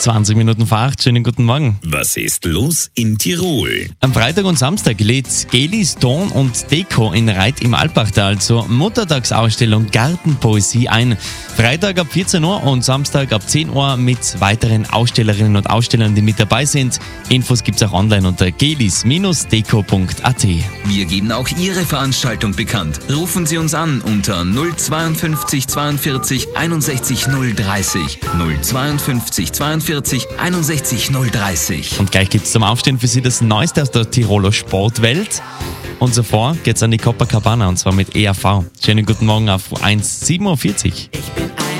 20 Minuten vor 8. Schönen guten Morgen. Was ist los in Tirol? Am Freitag und Samstag lädt Gelis Ton und Deko in Reit im Alpbachtal zur Muttertagsausstellung Gartenpoesie ein. Freitag ab 14 Uhr und Samstag ab 10 Uhr mit weiteren Ausstellerinnen und Ausstellern, die mit dabei sind. Infos gibt's auch online unter gelis-deko.at. Wir geben auch Ihre Veranstaltung bekannt. Rufen Sie uns an unter 052 42 61 030. 052 42 61 030. Und gleich gibt's zum Aufstehen für Sie das Neueste aus der Tiroler Sportwelt. Und zuvor geht's an die Copacabana und zwar mit EAV. Schönen guten Morgen auf 1,47 Uhr.